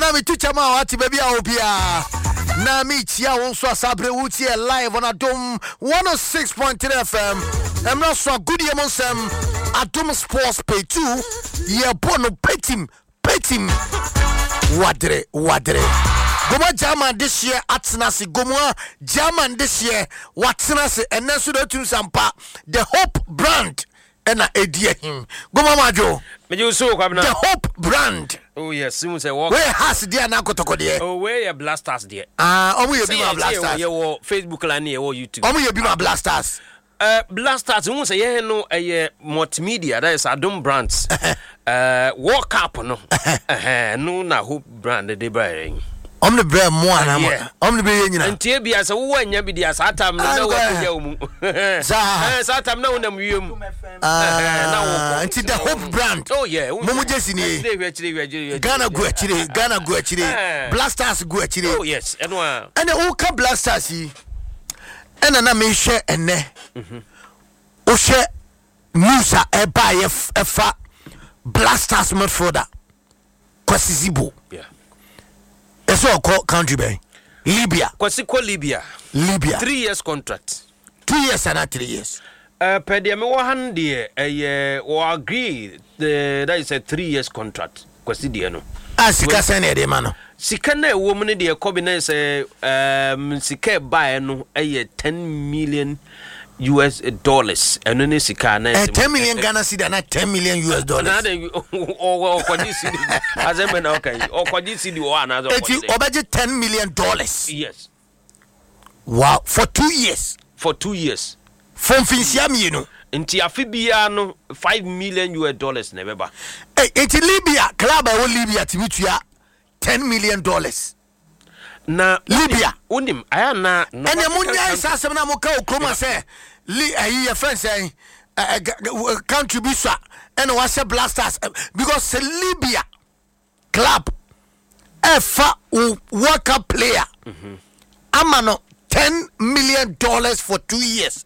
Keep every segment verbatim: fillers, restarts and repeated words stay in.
na me tu chama wati baby a obia na me chia won so asabre wuti e live on Adom one oh six point three F M. I'm not so good yemonsem Adom Sports Pay two ye bono petim petim wadre wadre Goma German this year atnasi Goma German this year watnasi and then so do sampa the Hope brand and a idea him Goma Majo the Hope brand. Oh yes, soon say walk. Where has dia na kotoko de? Oh where your blasters there? Ah, omo ye bi ma blasters. Your Facebook line your YouTube. Omo ye bi ma blasters. Uh blasters who say ye no eh multimedia that is Adom brands. Uh walk up no. Eh no na Hope brand de buy. Omni bre mo ana omni be nyina antie bia se wo anya bi dia satam no na wo ya mu za eh satam na wonam wiem na wo anti the Hope brand oh yeah mumu jesi ni Ghana go achire Ghana go achire Blasters go achire oh yes eno a ene wo ka Blasters yi ena na me hwe ene mhm wo hwe musa e ba ye efa Blasters midfielder Kwasizibo yeah. Eso ko country bay Libya Kwasi ko Libya Libya three years contract two years and three years uh per dem wo han de eh we agree the that is a three years contract Kwasi de no asika sene de ma no sika na ewo mu ne de kobi na say um sika buy no eh ten million U S dollars and then sika na eh ten million Ghana cedi na ten million U S dollars na de o kwaji cedi azeme na okay o kwaji cedi o ana zo eti obeje ten million dollars yes wow for two years for two years from finsia mi no nti afibia no five million U S dollars na beba eh eti Libya club e wo Libya timitua ten million dollars na Libya unim aya na ene munya isa sem na mo ka okroma se li ayi friends say country bi so ene wa se Blasters because Libya club efa worker player mhm amano ten million dollars for two years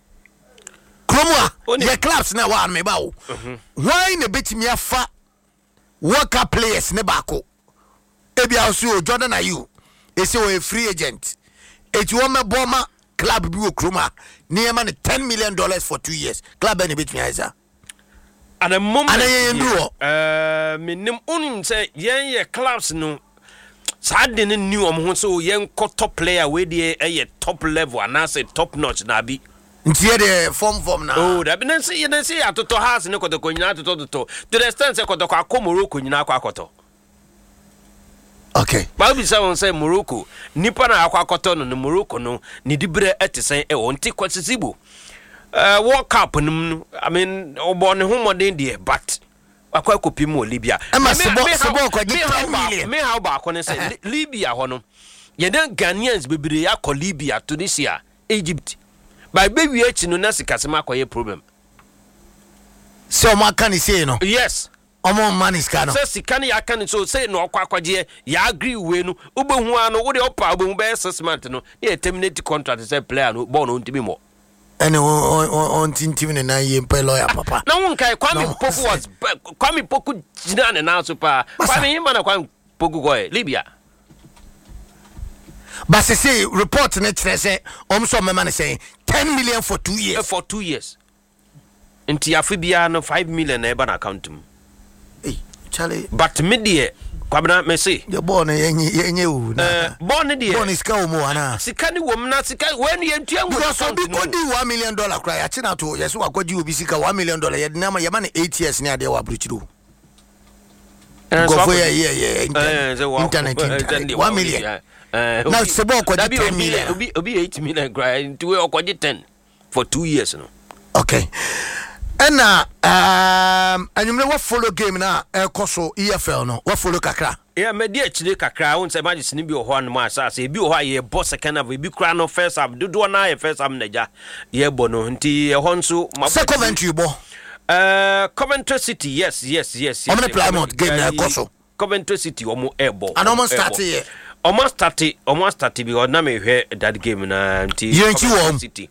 kromwa the clubs na wa me ba wo why na betimi afa worker players ne ba ko ebia so Jordan Ayew ese o a free agent eti wo me boma club bi wo kroma near ten million dollars for two years club any bit me isa at the moment ana yen do eh minim unim say yen ye clubs no sad ne new om ho so yen top player we dey eh top level and I say top notch na bi ntie de form form na oh da bi na say yen say atoto house ne kotoko nyina atoto to to the extent say kotoko akomoro ko nyina akwa akoto. Okay. Baby say say Morocco nipa na akwa akoto no Morocco no ni dibre etesen e won ti Kwasizibo uh World Cup no I mean obo ne ho modern dey but akwa kopi mo Libya me sebo sebo kwa ten million me how ba akone say Libya ho no ye dan Ghanaians bebre ya ko Libya Tunisia Egypt by baby echi no na sikasema akoye problem so ma kan say no yes omo man is kind of say sikani ya kan so say no kwa kwaje ya agree we no obehu ano wo de opa obehu be six months no e terminate contract say player no ball no ntimi mo ene on tintim ne na ye mpa lawyer papa na won kai Kwame Poku was Kwame Poku jina ne na so pa Kwame hima na Kwame Poku go Libya but say report ne tre say om so mema ne say ten million for two years for two years nti afibia no five million e ba na account mu Charlie but media kwabna me say the ball na yenye yenye u na ball ne dey ball is ka omo ana sika ni wom na sika when you entua mu because obi kodi one million dollar cry achi na to yeso akwaji obi sika one million dollar ye na ya ma na eight years ni ade wa bruchiro go for yeah yeah internet one million now se ball kwaji ten million obi obi eight million cry to we kwaji ten for two years no okay and um anumre what follow game na e koso E F L no what follow kakra yeah me dey chire kakra won say magic ni bi o ho an ma asa say bi o ho ye boss second half bi kra no first half dodo na ye first half na ja ye bo no nti ye ho nso Coventry bo uh Coventry City yes yes yes yes. Plymouth game na koso Coventry City omo ebo and almost start here almost thirty almost thirty because na me hwe that game na nti City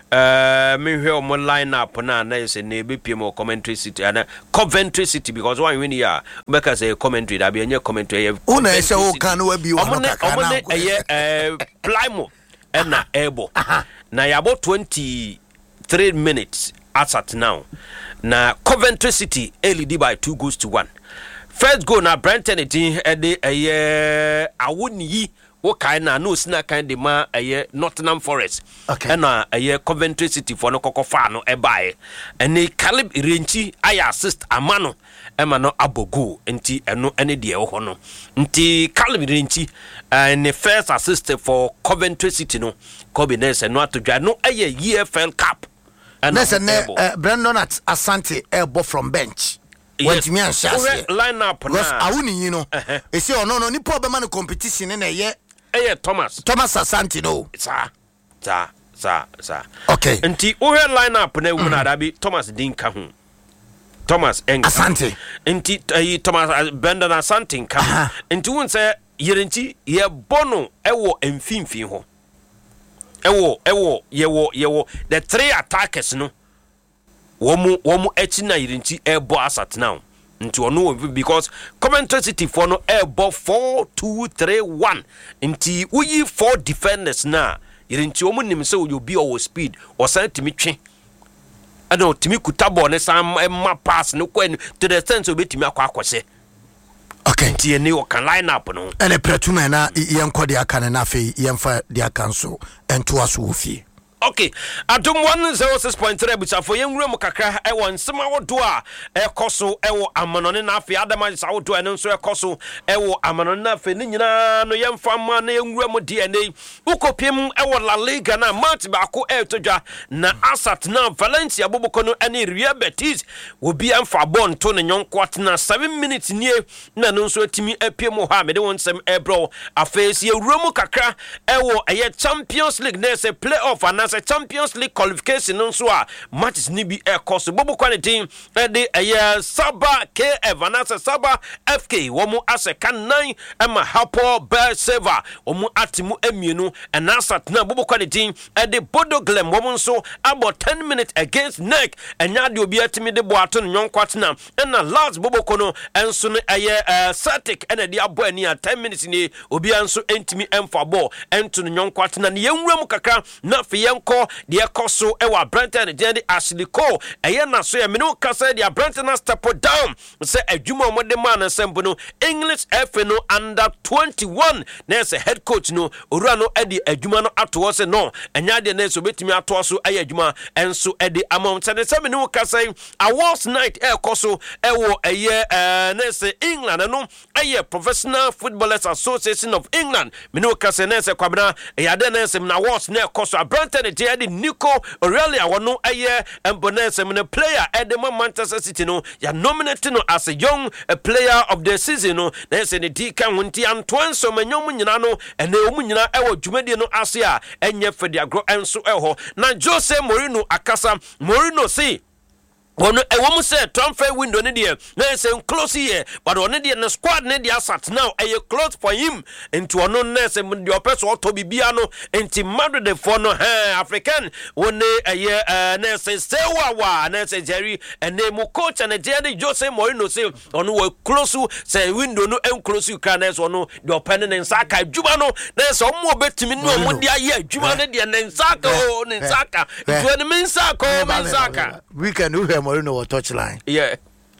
uh me hwe o line up na na say na be P M Commentary City and Coventry City because one win here because say commentary that be any commentary una say o kan we bi one kaka na eh Plymouth and na able na ya about twenty-three minutes as at now na Coventry City lead by two goals to one. First goal na Brenton eti e de eye awoni wo kai na no sina kan de ma eye Nottingham Forest. Okay. Na eye Coventry City for no kokofa no e bae. Eni Caleb Irenchi aya assist amano e ma no abogo enti eno ene de e ho no. Nti Caleb Irenchi and first assist for Coventry City no Cobinese no atodwa no eye E F L Cup. Nese ne Brandon at Asante elbow from bench. Yes. Me and Shasi line up na because awuni you know e say no no ni problem man competition na ye eh Thomas Thomas Asante no sa sa sa sa okay nti o he line up na wu na da bi Thomas Dinka hu Thomas Enga Asante nti uh, Thomas Brendan Asante nka uh-huh. Nti won say Yerenchi ye bono ewo emfimfin ho ewo ewo yewo yewo the three attackers no womu womu echi na Yerenchi ebo asat now nti ono because Coventry City for no ebo four two three one nti uyi four defenders na Yerenchi womu nim se wo bi o speed o san timi twe ado timi kuta ball ne sam ma pass no ko to the sense obetimi akwa akwose okay nti ene o kan line up no ene pretuma na yenko de aka na afi yenfa de aka nso ento aso ofie. Okay, Atom one oh six point three but for young room kakra e won sema wodo a e koso e wo amanone na afi adama sa wodo e nso e koso e wo amanone na afi ni nyina no yemfa ma na young room D N A ukopiem e wo La Liga na match ba ko e todwa na Asat na Valencia boboko no ene Real Betis obi amfa bon to ne nyonko atena seven minutes nie na no nso atimi apiem ho a me de won sem e bro afesi e room kakra e wo e Champions League na se playoff ana a Champions League qualification nso a matches ni bi e course bobo quality e de e Saba K F anasa Saba F K wo mu ase kan nine e ma Hapo Berseva wo mu atimu emienu anasa na bobo quality e de Bodo Glem wo mu nso about ten minutes against Neck enya de obi atimi de boato no nkwatena na last bobo kono enso no e Celtic ena de abo ani a ten minutes ni obi anso entimi emfa ball ento no nkwatena ne yenwura mu kakra na fe ko de ekoso e wa Brenton de Ashley Cole eye na so e me no kasa de Brenton step down say adwuma mo de man sembo no English F no under twenty-one na say head coach no owura no e de adwuma no ato se no enya de na so betimi ato so aye adwuma enso e de amount say say me no kasa awards night e koso e wo eye na say England no eye Professional Footballers Association of England me no kasa na say kwabena e ya de na say na awards na koso Brenton de Nico Aurelia wono aye embonese me player at the Manchester City no ya nominated no as a young a player of the season no na se ne di kan wonti Antoine so manyom nyina no ene omu nyina e wo dwumade no ase a enye fede agro enso e ho na Jose Mourinho akasa Mourinho say Ono e wo mu say transfer window ne de na say close here but ono de the squad ne de asat now e close for him into ono na say de opeso to bibia no enti Madrid for no ha African one e na say sewa wa na say Jerry and name coach and Jerry Jose Mourinho say ono we close say window no en close you can so ono de open ne nsaka djuma no na say omo betimi no omo de aye djuma ne de ne nsaka o ne nsaka itu ne mensaka o mensaka weekend we Mourinho was touchline. Yeah.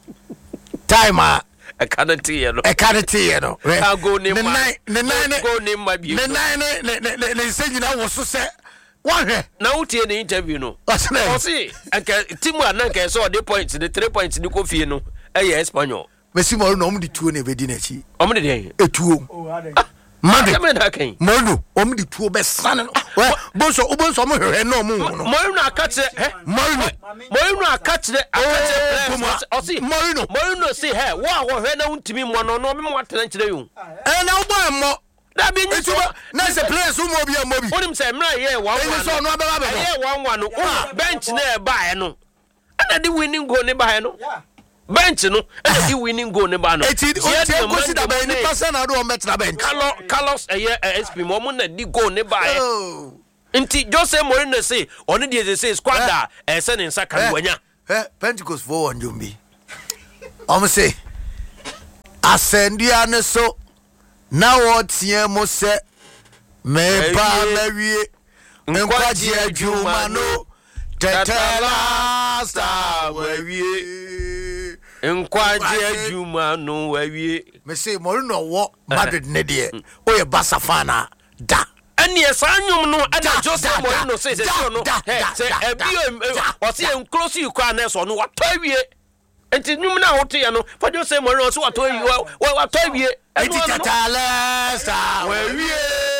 Time a can't you know. A can't you know. I'll go name the my nine the nine go name my the nine they say you know was so say one here. Now tie the interview no. What's name? Oh see, and Timu Ananka saw the points the three points ni ko fie no. Eh Espanyol. Messi Mourinho om di tuo na bedi na chi. Om di den. Etuo. Mande Mourinho om di tuo be san no. Bonso obonso mo hwe no mo no. Mourinho akache eh Mourinho Mourinho akache akache players. O see Mourinho Mourinho say hey wa wo hwe na untimi mo no no me mo atena nkire yu. Eh na wo mo da bi nyi so na se players mo bi am bi. Onim say mra ye one one. Enyi so no ababa be. Ye one one no bench na e bae no. Ana di winning goal ne bae no. bench no and the winning goal ne ba no eti o ti go si da ba ni person na do o met na bench Carlos Carlos eye S P mo mo na di goal ne ba e nti Jose Mourinho say oni dey say squad da e se ne nsa kan wanya eh Pentecost for one jumbi o mo say asendia ne so na wo tie mo se me ba mawie nkwaji adwuma no tetela sta wawie nkwaji adwuma no wawie me say Mourinho wo Madrid ne de o ye Barca fan da ani esanyum no ana Jose Mourinho say say no say ebio o say enclose you kwa na so no watawie enti nyum na wote ya no fa Jose Mourinho so watawie watawie enti tetela sta wawie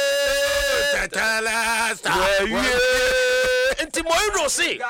tetela sta wawie enti Mourinho say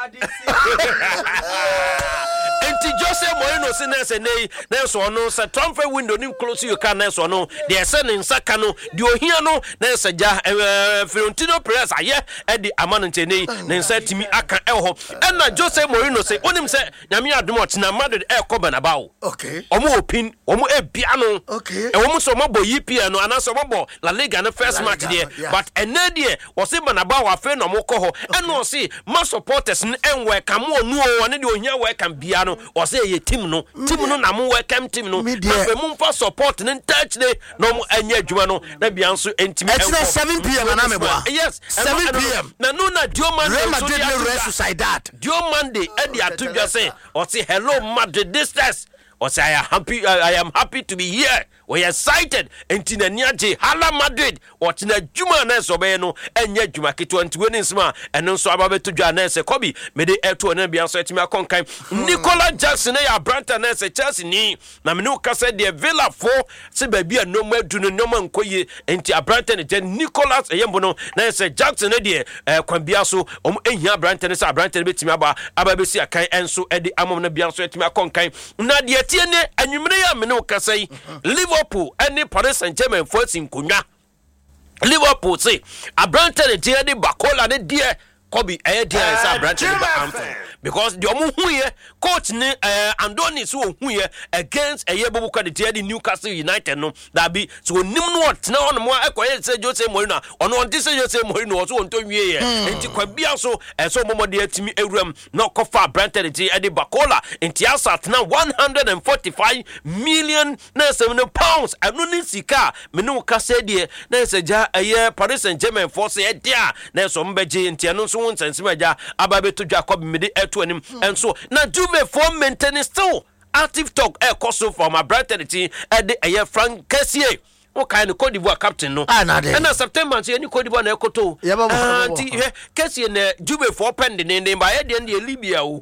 enti Jose Mourinho say na say nei na so no say transfer window nim close you can na so no de say ne nsaka no de ohia no na say ja Florentino Perez aye e de amano nteni ne nsa timi aka e ho e na Jose Mourinho say onim say nyame adom otina Madrid e ko Bernabeu okay omo opin omo e bia no okay e omo so mabo E P L no ana so mabo La Liga no first match there but ene de o say Bernabeu afa no mo ko ho e no say ma supporters n enwe kam onu o ne de ohia we kam bia no o say ye team no team no na mo welcome team no afa mo fa support ne touch ne no mo anya adwuma no na bia nso entimi enko it's seven p m na me boa yes seven p m na no na Dio Monday Real Madrid no Real Sociedad Dio Monday e di atudwa say o say hello Madrid this test o say I am happy I am happy to be here we are excited entina niaje hala Madrid o tina juma na so be no enya juma ke twenty nsma eno nso ababeto dwa na se Kobe me de eto na bia so etimi akonkan Nicolas Jackson ya Branta na se Chelsea ni na me no kasa de Villa fo se ba bia no madu no nyoma nkoye enti Branta ne je Nicolas eyembo no na se Jackson de kwan bia so om ehia Branta ne se Branta betimi aba ababesi akan enso e de amom na bia so etimi akonkan na de tie ne anwumre ya me no kasa yi Liverpool any Paris Saint-Germain force in Kunya Liverpool say Abrante de tie de Bakola de die Kobe eh dia is Abrante de Bakola because the omu huye coach ne uh, Andoni so huye against a yebo ka de tie de Newcastle United no that be so nim no what na on mo ekoye say Jose Mourinho ono on say Jose Mourinho so on to wie ye enti kwa bia so eh so momo de atimi ewuram no kofa Abrante de tie de Bakola enti asat na one hundred forty-five million na seven pounds anu ni sika me no ka say de na say ja eh Paris Saint-Germain force e dia na so mbeje enti anu so won sensima ja ababeto Jacob me de to anim and so na Juve for maintenance still active talk e cost from Abrante de tie e de eh Frank Kessié o kind of Cote d'Ivoire captain no and na September so any Cote d'Ivoire na ekoto anti Kessié na Juve for pending ne ba e de Libya o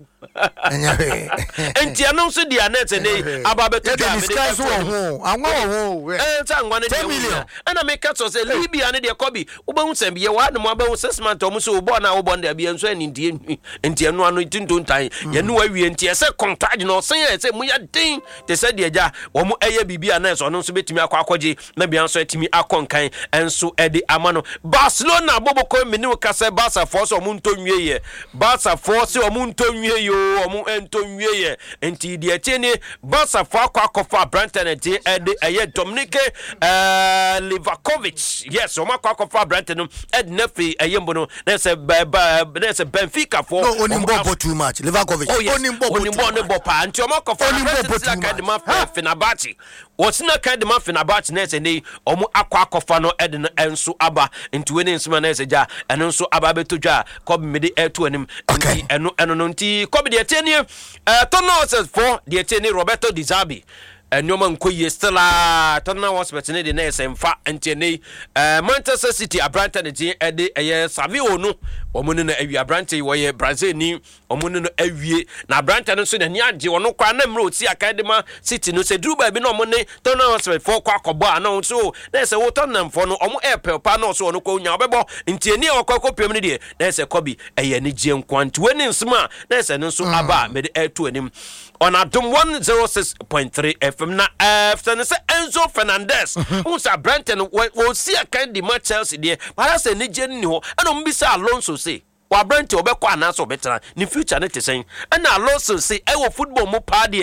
enti anonso di anet ne ababeto ja me discuss wo anwo wo eh tangwa ne de ana make so say Libya ne de Kobe ubahu sem ye wa ne mo abahu six months o mo so bo na wo bo na bia nso ani die enti anu anu tintontan ye no awie enti ese contract no sen ye se mu ya den te se de ja wo mo eye bibia na so no so betimi akwa akwaje na bia nso etimi akonkan enso e de amano Barcelona boboko meni wo kase Barca force o mo ntonwie ye Barca force o mo ntonwie yo omu entonwie ye enti de etiene Barca fa akwa akwa Brandon enti e de eye Dominic eh Livakovic yes o makwa akwa Brandon ed nefi eye mbono na se na se Benfica for no oni mbo too much Livakovic oni mbo oni mbo ne bo pa enti o makwa fa academy Fenerbahce wotina academy Fenerbahce na se nei omu akwa akwa no ed no enso aba enti weni nsima na se ja eno nso aba betodwa ko mede eto anim enti eno eno no nti Kobe de teni eh Tottenham for de teni Roberto Di Zerbi enyoma nkoye stella Tottenham hospital ne de na esemfa ntene eh Manchester City Abrante de tin e de eye Savio no omo ne awie Abrante wo ye Brazil ni omo ne awie na Abrante no so na ni age wono kwa na mre oti akadema City no se duru ba bi no omo ne Tottenham hospital for kwa akọbọ ana so na se wo Tottenham for no omo airpel pa no so wono kwa nya obebo ntene e kwa kopiem ne de na se Kobe eye ni gye nkwanti weni nsema na se no so aba me de eto anim on Adom one oh six point three F M na after say Enzo Fernandez who say Brandon will see a kind of Chelsea there but I say ni je ni ho and on bisa Alonso say wa Brandon obekọ anaso betra ni future ne te sen and Alonso say e wo football mo pa there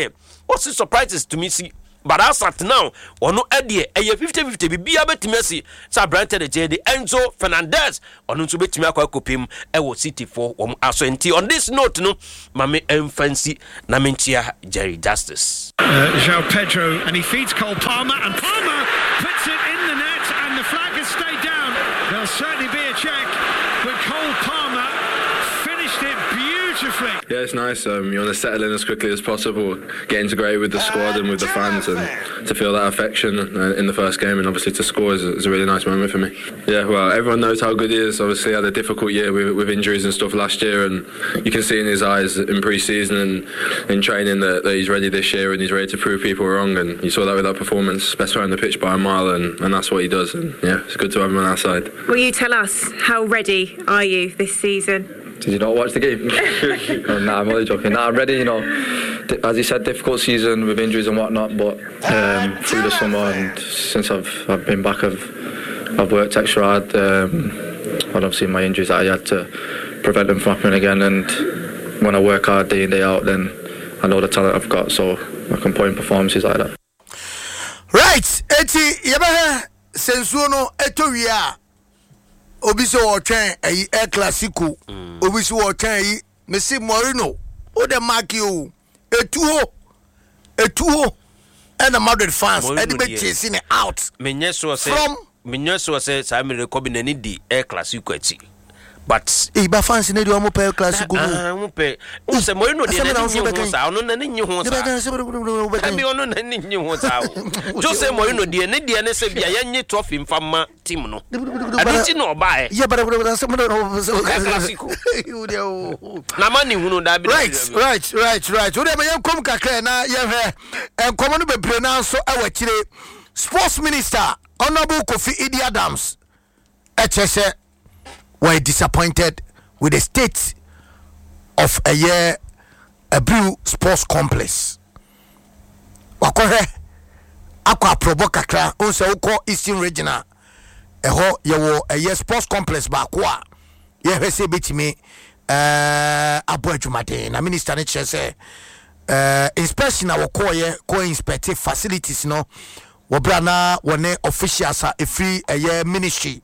what's the surprises to me see but as at now ono edie eye fifty fifty bibia betimi asi sa Brentford de de Enzo Fernandez ono nso betimi akwa kopim e wo City for wom aso enti on this note no mame emfancy na mentia Jerry Justice uh, João Pedro and he feeds Cole Palmer and Palmer puts it in the net and the flag has stayed down. There'll certainly be a check but Cole Palmer finished it beautifully. Yeah, it's nice. Um, you want to settle in as quickly as possible, get integrated with the squad and with the fans, and to feel that affection uh, in the first game, and obviously to score is, is a really nice moment for me. Yeah, well, everyone knows how good he is. Obviously, he had a difficult year with, with injuries and stuff last year, and you can see in his eyes in pre-season and in training that, that he's ready this year and he's ready to prove people wrong. And you saw that with that performance, best player on the pitch by a mile, and, and that's what he does. And yeah, it's good to have him on our side. Will you tell us how ready are you this season? Did you not watch the game? No, nah, I'm only joking. Nah, I'm ready, you know. As he said, difficult season with injuries and whatnot, but um, through the summer and since I've I've been back, I've I've worked extra hard. Um, and obviously my injuries that I had to prevent them from happening again. And when I work hard day in day out, then I know the talent I've got, so I can put in performances like that. Right, eti yaba sensuono etowia. Obiso o twen ayi El Clasico obiso o twen ayi Messi Moreno o de mark you etuo etuo and the Madrid fans and the chasing out menye so say from menye so say sa me rekobi na ni di El Clasico ati but e ba fans na di o mo pe El Clasico ah mo pe o se Moreno de na ni ho sa ono na ni ho sa abi ono na ni ho sa o Jose Moreno de ne de ne se bia yenye trophy mfama team no abi ti no ba e yeah but El Clasico na mani hunu da bi right right right right o de me kom kakra na ye hwe enkom no bebre na so awakire sports minister Honorable Kofi Idi Adams etchese were disappointed with the state of a year a Brew Sports Complex. Wakohe akwa probo kakra onse uko Eastern Regional eho yewo a year sports complex ba kwa ye hwese betimi eh abo adwumade na minister ne chese eh inspection na wakoye ko inspect facilities no wobra na wone officials a free a year ministry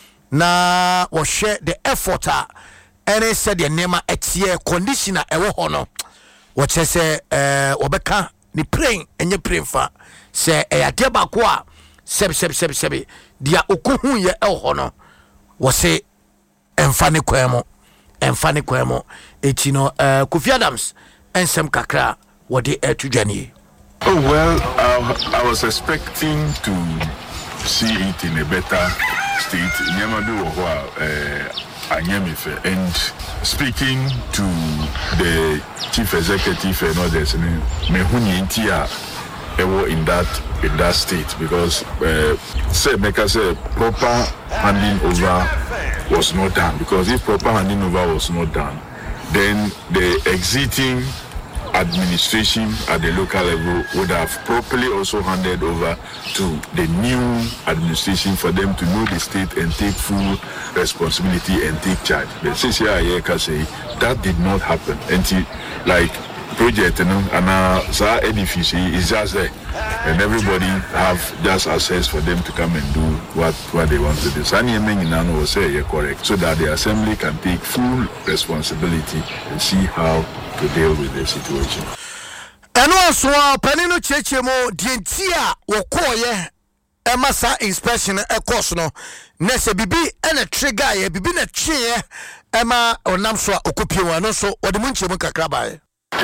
na wo share the effort a any said the name etie conditioner ewo ho no wo chese eh obeka ni praying enye praying fa se e ade ba ko a seb seb seb seb dia okuhu ye e ho no wo se emfa ne kwemo emfa ne kwemo eti no eh Kofi Adams ensem kakra wo de etudwane. Oh well, uh, I was expecting to see it in a better state. Nyamadu Ohwa Anyamife, and speaking to the chief executive and others, Mehuni Intia ewo in that in that state because uh, say make us say proper handing over was not done, because if proper handing over was not done, then the exiting administration at the local level would have properly also handed over to the new administration for them to know the state and take full responsibility and take charge. But since I can say that did not happen until like project, you know, and our edifice is just there, and everybody have just access for them to come and do what what they want to do. So I was say correct, so that the assembly can take full responsibility and see how to deal with the situation. And also, Panino Chechemo, Dientia, Wokoye, Emasa inspection, a course no, Nessa Bibi, and a trigger, a bibi a chair, Emma or Namswa Okupio, and also, or the Munchimuka Krabai.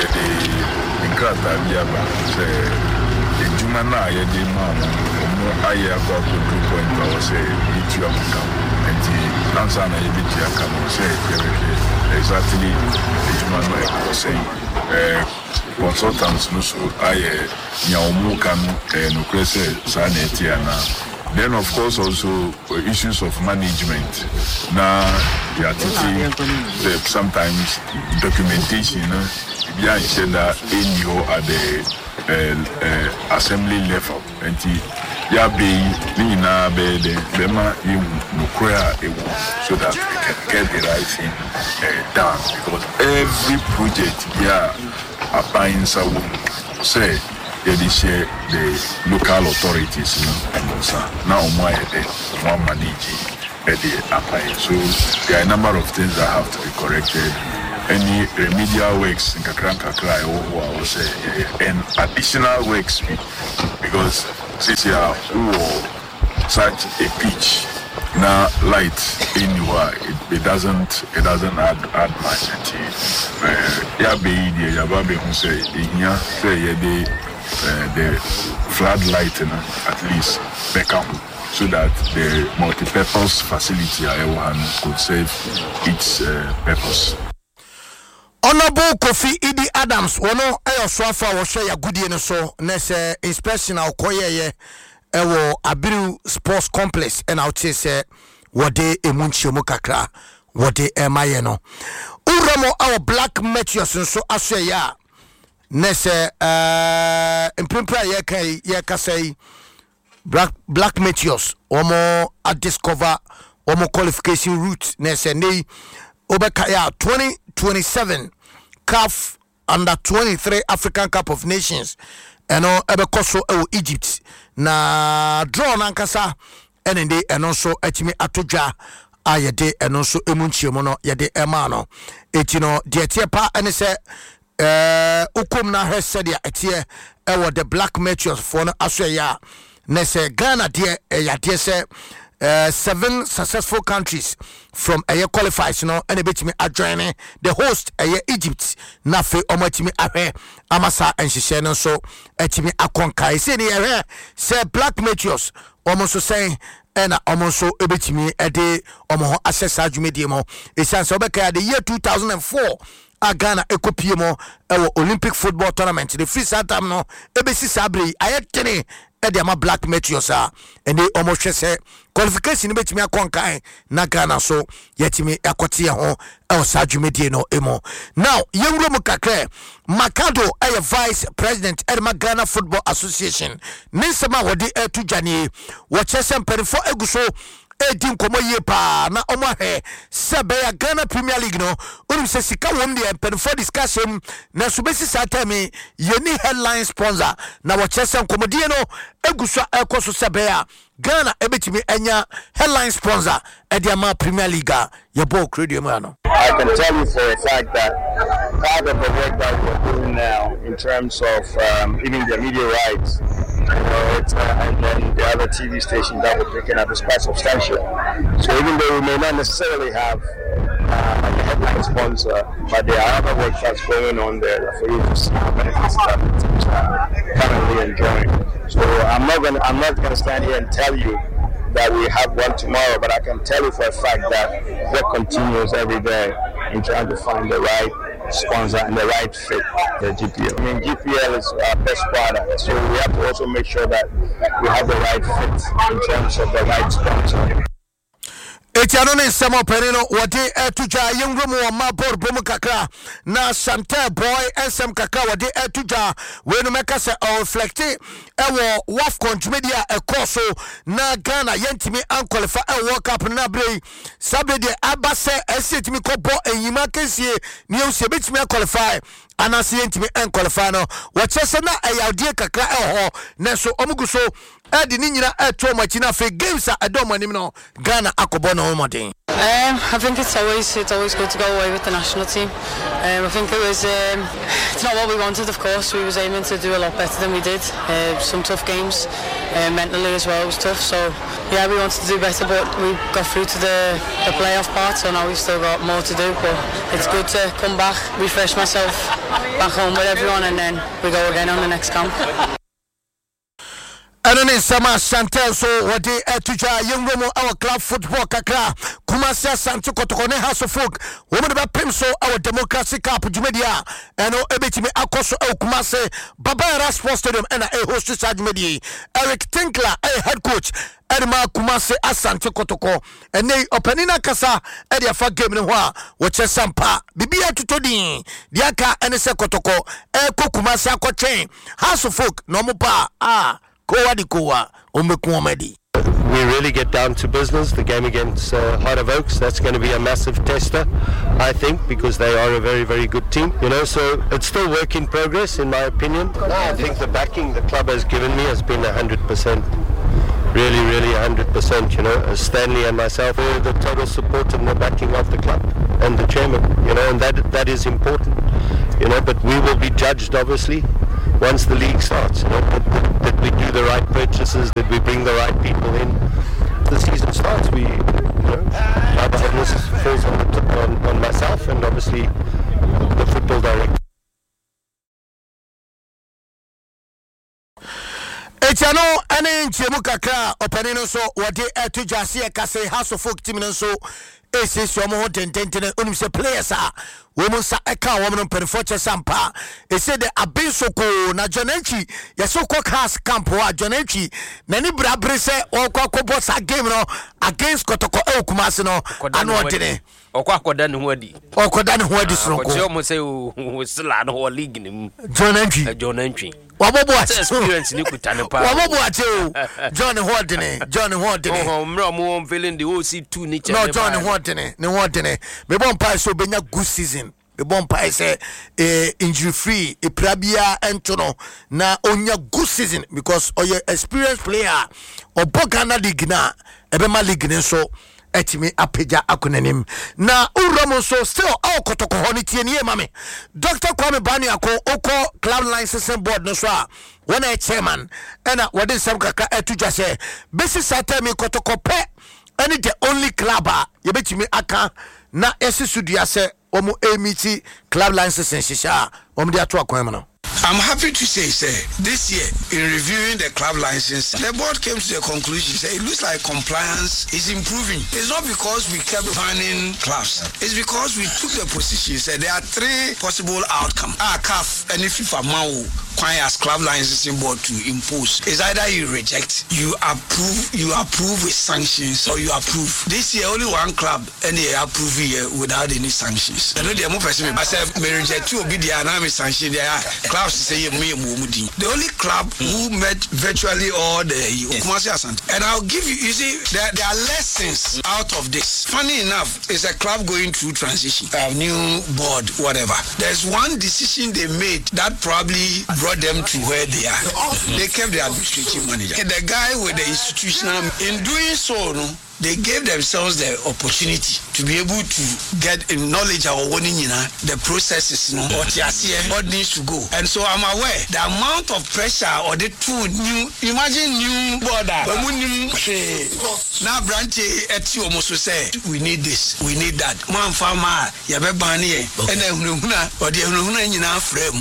In Krata, Yaba, say, in Jumana, Yadi Mam, I have got two point I was say, each of them, and the Lansana, Yibitia can say, exactly Jumana was saying. Consultants no so I nyaomu kan no kwese sanity ana. Then of course also issues of management. Now the attitude sometimes documentation, you know, yeah, that in you at the uh, uh, assembly level and ya be nina be the bema you no so that we can get the right thing uh, done, because every project yeah applying so say they share the local authorities and so now my one manage so there are a number of things that have to be corrected. Any remedial works in Kakran Kakra I will say and additional works because since you are such a pitch now light anywhere it, it doesn't it doesn't add add much uh, yeah be the yababe who say yeah say yeah the uh, the floodlight you know, at least back up so that the multi-purpose facility everyone could serve its uh, purpose. Honorable Kofi Idi Adams wono ayo swafa wo hwe ya gudie no so na se inspection a koyeye ewo Abiru Sports Complex and out say wode emunchio mu kakra wode emaye no uramo our Black Meteors so aso ya na se eh imprimpa ye kai ye kasai Black Black Meteors omo a discover omo qualification route na se nei obeka ya twenty twenty-seven C A F under twenty-three African Cup of Nations eno ebekoso e Egypt na draw nankasa enende eno so atimi atodwa ayede eno so emunchiemo no yede ema no etino de tie pa ene se eh ukom na hwesedia etie ewo the Black Meteors for no asoya na se Ghana de yade se Uh, seven successful countries from a year qualifies, you know, and a bit me adjoining the host a year Egypt, Nafe Omatimi Ahe, Amasa and Shishano, so Etimi Akonkai, say the say Black Meteors, almost saying, and almost so a bit me a day, Omo Access Ajumediamo, it's Sansobeka the year two thousand four. Ghana Ekopiemo, our Olympic football tournament, the free Satam no, A B C Sabri, Ayatene. Ediama Black Meteors are and they almost say qualification bet me a conkai na Ghana so yetimi akotia ho el Saju Mediano emo. Now young Romo Kakre Makado a vice president at Ghana Football Association Nisama wadi e to Jani watchesem perifo eguso Edim komo ye pa na omo he sebe ya Ghana Premier League no unim se sika wom de pen for discussion na so besi satami yeni headline sponsor na watchesem komodie no eguso ekoso sebe ya Ghana ebetimi enya headline sponsor ediama Premier League ya ball credit mo no. I can tell you for a fact that part of the work that we're doing now in terms of um, even the media rights, you know, it's, uh, and then the other T V stations that we're picking up is quite substantial. So even though we may not necessarily have uh, a headline sponsor, but there are other work that's going on there for you to see the benefits that the teams are currently enjoying. So I'm not gonna I'm not gonna stand here and tell you that we have one tomorrow, but I can tell you for a fact that work continues every day in trying to find the right sponsor and the right fit for G P L. I mean, G P L is our best product, so we have to also make sure that we have the right fit in terms of the right sponsor. Etiano ne samo penino wade etuja yengromo wa mabor bomu kakra na Sante boy ensem kakra wade etuja we no meka se o reflecte ewo waf contrimedia ekoso na Ghana yentimi anqualify e World Cup na brei sabe de abase esetimi ko bo enyima kesie ni o se betimi qualify anase yentimi anqualify no wachese na ayawde kakra eho na so omuguso edi ni nyina eto machina fe games a edomanim no Ghana akobo no modern. Um, I think it's always it's always good to go away with the national team. Um, I think it was um, it's not what we wanted, of course. We was aiming to do a lot better than we did. Uh, some tough games, uh, mentally as well. It was tough. So yeah, we wanted to do better, but we got through to the, the playoff part. So now we've still got more to do. But it's good to come back, refresh myself, back home with everyone, and then we go again on the next camp. Anone sama Chantel so wade etuja yengromo our club football kakra Kumasi Santo Kotoko ne House of Folk women ba pem so our democracy cup jumedia eno ebetimi akoso e Kumasi Baba Sports Stadium ena e host Sajmedia Eric Tinkler e head coach Edma Kumasi Asante Kotoko ene openina kasa e dia fa game ne ho a wo chesampa bibia tutodin diaka ene se Kotoko e ko Kumasi akotwen House of Folk no mo pa ah Kowa di kowa, ombe kuwa medi. we really get down to business. The game against uh, Heart of Oaks, that's going to be a massive tester, I think, because they are a very, very good team. You know, so it's still work in progress, in my opinion. I think the backing the club has given me has been one hundred percent. Really, really one hundred percent, you know, as Stanley and myself, all the total support and the backing of the club and the chairman, you know, and that that is important, you know, but we will be judged, obviously, once the league starts, you know, did, did we do the right purchases, did we bring the right people in? The season starts, we, you know, my onus falls on, the, on, on myself and obviously the football director. Etiano ane nchemu kakra openino so wade etu jasi e kase House of Folk team so ese so mo tententene onim se players a wo mu sa eka wo mo perforce sampa ese de abensoko na Jonenchi yesoko class camp wa Jonenchi na ni brabre se wo kwa kobo sa game no against Kotoko e Kumasi no ano odene okwa akoda ne ho adi okoda ne ho adi sonko ko mo se o sila no league ni Jonenchi Jonenchi wabobo ati experience ni kutane pa wabobo ati o John Hodene John Hodene oh mra mo feeling the O C two ni no John Hodene ne Hodene me bon pa so benya good season me bon pa say eh injury free e prabia entono na onya good season because oye experienced player obogana league na ebema league ne so etimi apeja akonanim na uramo so still all Kotoko honiti nie mame Doctor Kwame Bani ako oko club licensing board no so a when a chairman ena wade sam kaka etuja se besi sata mi Kotoko pe any the only club a yebetimi aka na esisudua se omo emiti club licensing shisha omo dia to akwan no. I'm happy to say, sir, this year, in reviewing the club license, the board came to the conclusion, say, it looks like compliance is improving. It's not because we kept banning clubs. It's because we took the position, said there are three possible outcomes. Ah, C A F, and if FIFA Mao, as club licensing board to impose, is either you reject, you approve, you approve with sanctions, or you approve. This year, only one club, and they approve here without any sanctions. I know they are more person. I said, may reject two, be the anami sanction, they are clubs. Say the only club who met virtually all the Kumasi Asante. And I'll give you, you see, there, there are lessons out of this. Funny enough, it's a club going through transition, a new board, whatever. There's one decision they made that probably brought them to where they are. They kept the administrative manager. The guy with the institutional, in doing so, no, they gave themselves the opportunity to be able to get in knowledge of what the processes, you know, what needs to go. And so I'm aware the amount of pressure or the two new, imagine new border. Now branch at you almost say we need this, we need that. Man farmer, yabebani, and then or the frame.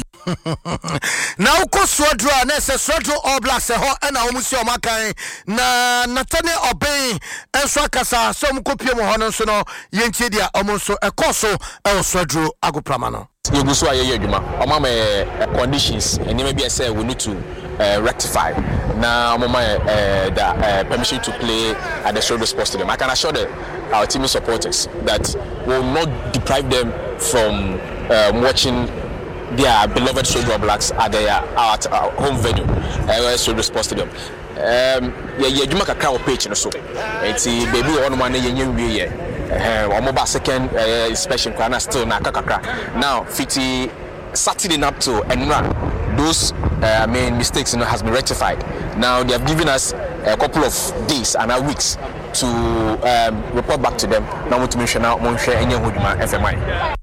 Now ko Swadro na se Swadro All Blacks ho na omusi o makan na Nathaniel Obey enso akasa so mkopie mo hono so no yentie dia omonso ekoso e Swadro agoprama no yegu so aye adwuma oma me conditions and maybe I say we need to uh, rectify now oma uh, the uh, permission to play at the Swadro Sports Stadium. I can assure the, our team supporters that we will not deprive them from um, watching their beloved Swadro Blacks at their at our home venue, uh, Swadro Sports Stadium. Um, yeah, yeah, you make a crowd page, no so. It's a baby one one year, year, year. Uh, mobile second uh, inspection, kana still na kakakra. Now, fifty Saturday up to and run. Those uh, I mean mistakes, you know, has been rectified. Now they have given us a couple of days and a weeks to um, report back to them. Now, we to mention now, we share any huduma F M I.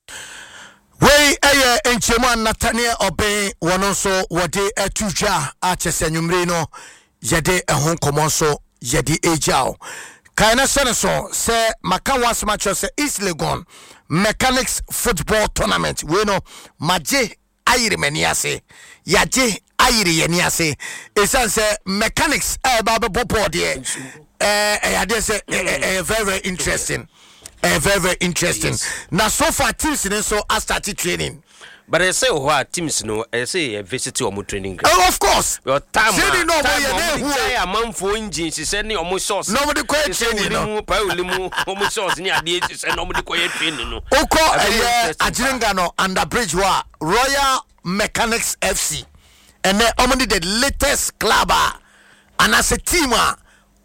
Wey eye enchema Nathaniel Obey wononso wode etuja achese nwumre no yede ehon komonso yede ejao kaina seneso se makawas match se East Legon Mechanics Football Tournament we no maje ayire maniase yaje ayire yeniase esan se mechanics e ba be popo de eh eh ade se very very interesting. Uh, very very interesting. Yes. Now so far teams in so I started training. But I say what teams no I say a visit to our training ground. Oh, of course. Your time. Say no boy who a man for engines is sending almost source. Nobody quite training no. Paul almost source near the edges and nobody quite training no. Oko eh Ajiringa no under bridge wa Royal Mechanics F C. And then only the latest club and as a team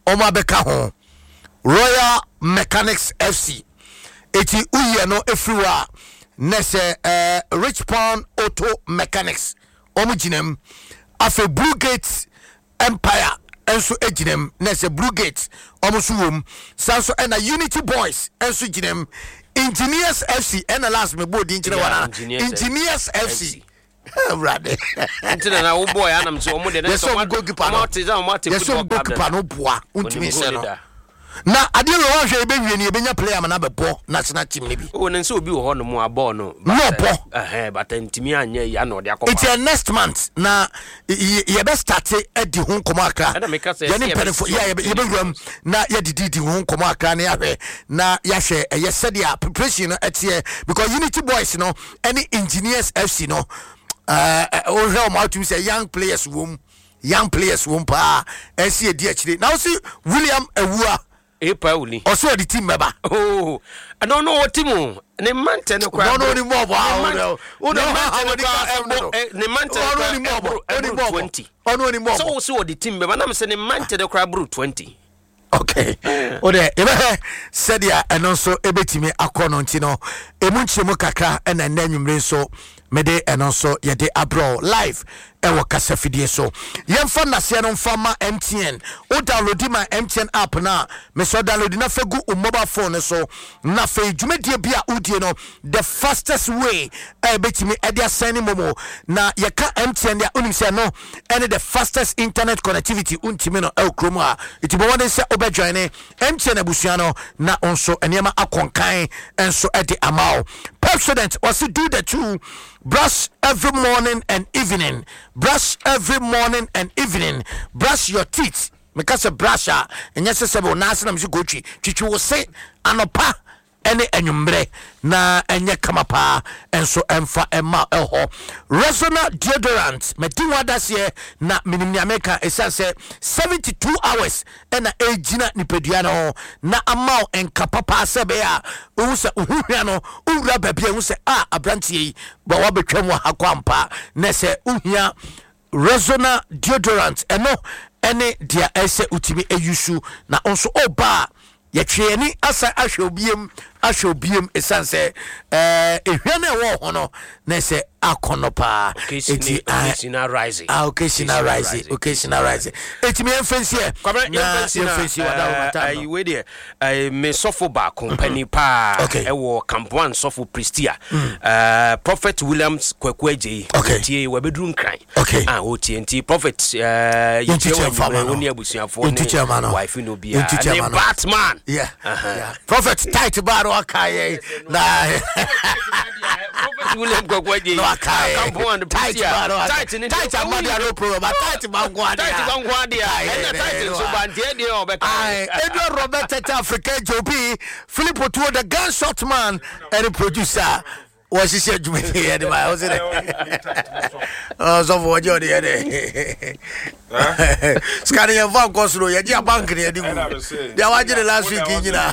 ɔmo abɛka ho Royal Mechanics F C eti uye no efriwa nese uh, Richpound Auto Mechanics ɔmo gyinam afe Blue Gate Empire enso ejinem nese Blue Gate ɔmo so wom sanso ena Unity Boys enso gyinam Engineers F C ena last me body nkyere wana Engineers F C brother ntina na wo boy anam so ɔmo de na so goalkeeper no football goalkeeper no boa untimi se no na ade lo ho hwe ebewie ni ebenya player na bebo national team ne bi o ne nso obi wo ho no mo aball no no po eh but ntimi anya ya na ode akɔpa it's a next month na ye be start edi ho nkomo akra ye ne penfo ya ye be wam na ye didi ho nkomo akra na ya hwe na ya hwe ye said preparation no etie because Unity Boys no any Engineers F C no uh o hwe o ma to say young players wom young players wom pa e see edi akire now see William Ewua e Pauli also the team member oh I don't know what team ne mante no kwa no no ni mo ba o no ne mante no ni mo ni mo twenty ono ni mo so so the team member na me say ne mante no kwa bro twenty okay o de ebe said ya eno so ebetimi akono nti no emu nchemu kakra na nanwumre so mede eno so ye de abro live ewo kasafidie so yemfa nase no mfama M T N o download my M T N app na me so download na fegu o mobile phone so na fe dwumedie bia udie no the fastest way e betimi e dia send momo na ye ka M T N ya unim se no any the fastest internet connectivity untimi no e krom a itibo won se obedwan M T N abusua no na onso enema akonkan enso e de amao president was do the two brush every morning and evening. Brush every morning and evening. Brush your teeth. Because a brusher and yes, I will not say Gucci. Chichu will say anopa any enyumbre na enye kamapa and so emfa emma elho. Resona deodorant. Mediwa das ye na minimum America is say seventy-two hours and na ejina ni pediano na amao and kapapa sebea. Usa uhuano ura baby use ah abranti ba wa betwam wa hakwampa na se uhia Resona deodorant eno ene dia ese utimi eyusu na onso oba yetweni asa ahwobiem ahwobiem esanse eh ehwe na wo ho no na se akonopa eti occasional rising ah occasional rising occasional rising eti me enfensi e na enfensi wada mata ai we de ai me sofo ba company pa e wo camp one sofo prestia eh Prophet Williams kwakwaje tie we bedru nkran ah o tie nti Prophet eh yete woni abusuafo ne wife no bia ne Batman yeah yeah Prophet tight baro akaye na Prophet William kwakwaje camp one prestia tight ni tight amadi no problem but tight bangwadi tight bangwadi e tight so bandie de obeka ai Edward Robert Africa J P Philip Otuo the gunshot man and the producer was he said me here the was it oh so for you there scanning your van cost ro ye dia bank ne di dia wajire last week nyina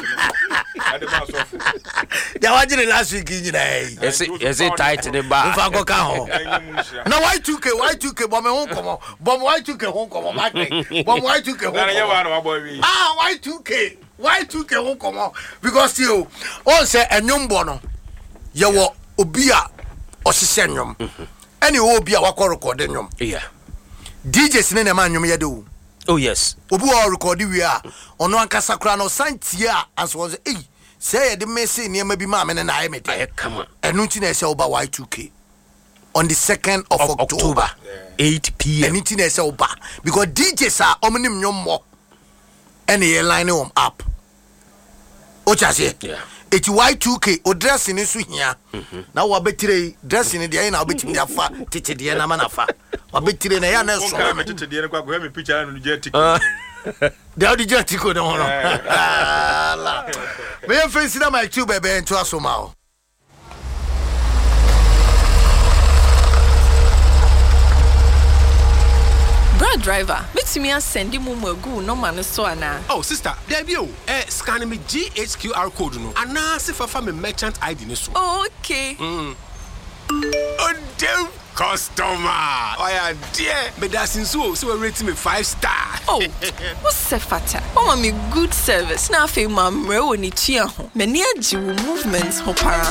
dia wajire last week nyina yes yes tight ne ba mfa go ka ho na Y two K Y two K bom ho komo bom Y two K ho komo mark bom Y two K ho ah Y two K Y two K ho komo because you on say enyumbo no ye wo obi a osise nyom any obi a wakọ record nyom yeah D Js ne na ma nyom ye de wo oh yes obi wa record wi a ono ankasa kra no santie a as was eh say ye de message ne ma bi ma me na aye me de come enu ti na say oba Y two K on the second of, of October, October eight p m enu ti na say oba because D Js a omnim nyom mo any ye line them up o chase yeah It's Y two K o dressing is here. Now wa betire dressing the na obetimi afa tete de na manafa. Wa betire na ya na so. Ka me tete de kwa go me picture na no je tiko. De o di je tiko de hono. La. Me face na my two bebe into asoma o. Brad driver, bit me and send him go no man so ana. Oh sister, there be o. Eh scan me G H Q R code no. Ana se fa fa me merchant I D ni so. Oh, okay. Mm. Oh damn. customer. Oh yeah, dear. But that's in so so rate me five star. Oh, what's the fata? Oh, mommy, good service. Now, I feel my mre when it's here. Many movements, hopara.